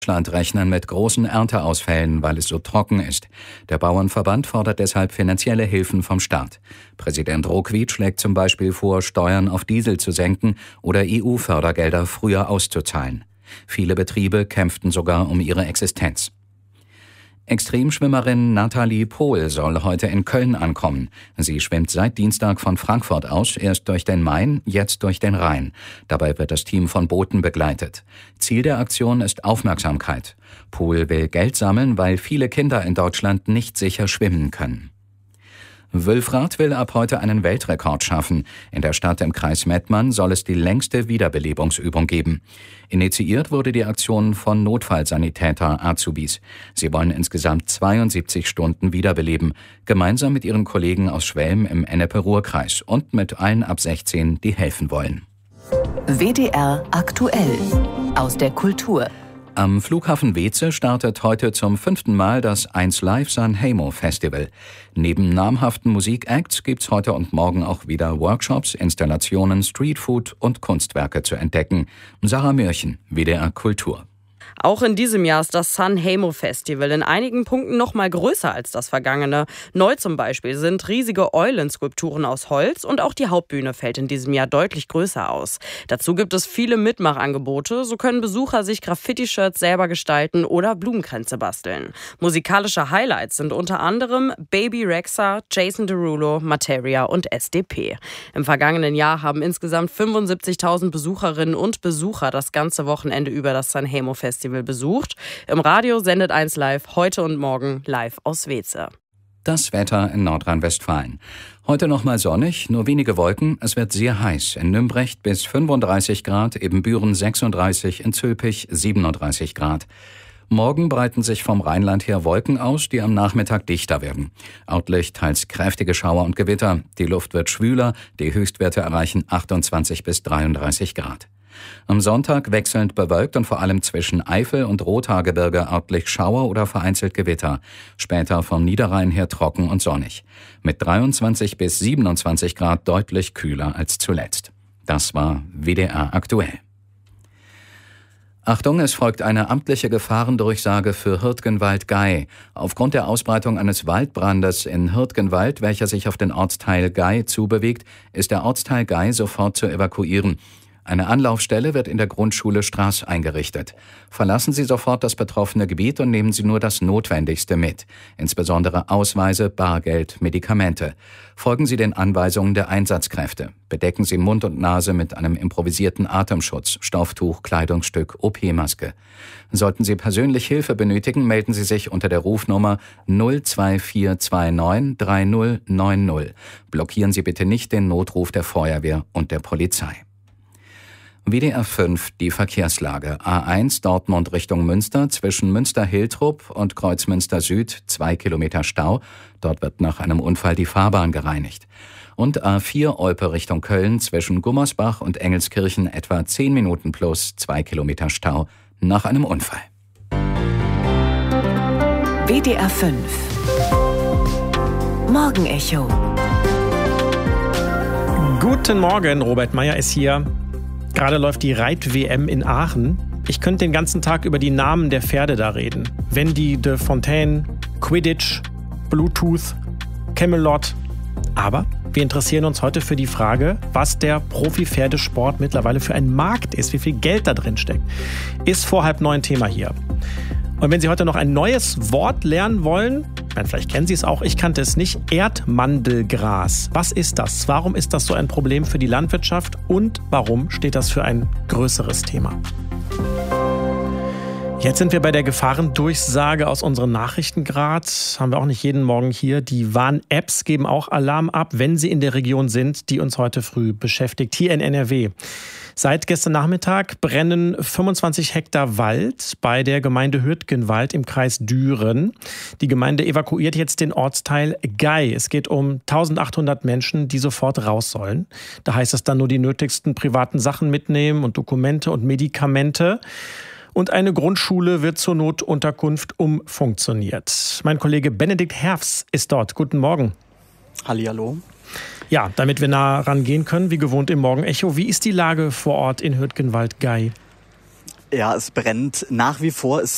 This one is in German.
Deutschland rechnen mit großen Ernteausfällen, weil es so trocken ist. Der Bauernverband fordert deshalb finanzielle Hilfen vom Staat. Präsident Rokwied schlägt zum Beispiel vor, Steuern auf Diesel zu senken oder EU-Fördergelder früher auszuzahlen. Viele Betriebe kämpften sogar um ihre Existenz. Extremschwimmerin Nathalie Pohl soll heute in Köln ankommen. Sie schwimmt seit Dienstag von Frankfurt aus, erst durch den Main, jetzt durch den Rhein. Dabei wird das Team von Booten begleitet. Ziel der Aktion ist Aufmerksamkeit. Pohl will Geld sammeln, weil viele Kinder in Deutschland nicht sicher schwimmen können. Wülfrath will ab heute einen Weltrekord schaffen. In der Stadt im Kreis Mettmann soll es die längste Wiederbelebungsübung geben. Initiiert wurde die Aktion von Notfallsanitäter Azubis. Sie wollen insgesamt 72 Stunden wiederbeleben, gemeinsam mit ihren Kollegen aus Schwelm im Ennepe-Ruhr-Kreis und mit allen ab 16, die helfen wollen. WDR aktuell aus der Kultur. Am Flughafen Weeze startet heute zum 5. Mal das 1Live Sanremo Festival. Neben namhaften Musikacts gibt's heute und morgen auch wieder Workshops, Installationen, Streetfood und Kunstwerke zu entdecken. Sarah Mürchen, WDR Kultur. Auch in diesem Jahr ist das Sanremo Festival in einigen Punkten noch mal größer als das vergangene. Neu zum Beispiel sind riesige Eulenskulpturen aus Holz und auch die Hauptbühne fällt in diesem Jahr deutlich größer aus. Dazu gibt es viele Mitmachangebote, so können Besucher sich Graffiti-Shirts selber gestalten oder Blumenkränze basteln. Musikalische Highlights sind unter anderem Baby Rexha, Jason Derulo, Materia und SDP. Im vergangenen Jahr haben insgesamt 75.000 Besucherinnen und Besucher das ganze Wochenende über das Sanremo Festival besucht. Im Radio sendet 1Live heute und morgen live aus Weeze. Das Wetter in Nordrhein-Westfalen. Heute noch mal sonnig, nur wenige Wolken. Es wird sehr heiß. In Nümbrecht bis 35 Grad, Ebenbüren 36, in Zülpich 37 Grad. Morgen breiten sich vom Rheinland her Wolken aus, die am Nachmittag dichter werden. Örtlich teils kräftige Schauer und Gewitter. Die Luft wird schwüler, die Höchstwerte erreichen 28 bis 33 Grad. Am Sonntag wechselnd bewölkt und vor allem zwischen Eifel und Rothaargebirge örtlich Schauer oder vereinzelt Gewitter. Später vom Niederrhein her trocken und sonnig. Mit 23 bis 27 Grad deutlich kühler als zuletzt. Das war WDR aktuell. Achtung, es folgt eine amtliche Gefahrendurchsage für Hürtgenwald-Gay. Aufgrund der Ausbreitung eines Waldbrandes in Hürtgenwald, welcher sich auf den Ortsteil Gay zubewegt, ist der Ortsteil Gay sofort zu evakuieren. Eine Anlaufstelle wird in der Grundschule Straß eingerichtet. Verlassen Sie sofort das betroffene Gebiet und nehmen Sie nur das Notwendigste mit, insbesondere Ausweise, Bargeld, Medikamente. Folgen Sie den Anweisungen der Einsatzkräfte. Bedecken Sie Mund und Nase mit einem improvisierten Atemschutz, Stofftuch, Kleidungsstück, OP-Maske. Sollten Sie persönlich Hilfe benötigen, melden Sie sich unter der Rufnummer 02429 3090. Blockieren Sie bitte nicht den Notruf der Feuerwehr und der Polizei. WDR 5, die Verkehrslage. A1 Dortmund Richtung Münster, zwischen Münster-Hiltrup und Kreuzmünster Süd 2 Kilometer Stau. Dort wird nach einem Unfall die Fahrbahn gereinigt. Und A4 Olpe Richtung Köln, zwischen Gummersbach und Engelskirchen etwa 10 Minuten plus 2 Kilometer Stau nach einem Unfall. WDR 5 Morgenecho. Guten Morgen, Robert Meyer ist hier. Gerade läuft die Reit-WM in Aachen. Ich könnte den ganzen Tag über die Namen der Pferde da reden. Wendy de Fontaine, Quidditch, Bluetooth, Camelot. Aber wir interessieren uns heute für die Frage, was der Profi-Pferdesport mittlerweile für ein Markt ist, wie viel Geld da drin steckt. Ist vor 8:30 Thema hier. Und wenn Sie heute noch ein neues Wort lernen wollen, vielleicht kennen Sie es auch, ich kannte es nicht, Erdmandelgras. Was ist das? Warum ist das so ein Problem für die Landwirtschaft? Und warum steht das für ein größeres Thema? Jetzt sind wir bei der Gefahrendurchsage aus unseren Nachrichten gerade. Haben wir auch nicht jeden Morgen hier. Die Warn-Apps geben auch Alarm ab, wenn sie in der Region sind, die uns heute früh beschäftigt, hier in NRW. Seit gestern Nachmittag brennen 25 Hektar Wald bei der Gemeinde Hürtgenwald im Kreis Düren. Die Gemeinde evakuiert jetzt den Ortsteil Gay. Es geht um 1800 Menschen, die sofort raus sollen. Da heißt es dann nur die nötigsten privaten Sachen mitnehmen und Dokumente und Medikamente. Und eine Grundschule wird zur Notunterkunft umfunktioniert. Mein Kollege Benedikt Herfs ist dort. Guten Morgen. Hallihallo. Ja, damit wir nah rangehen können, wie gewohnt im Morgenecho. Wie ist die Lage vor Ort in Hürtgenwald-Gay? Ja, es brennt nach wie vor. Es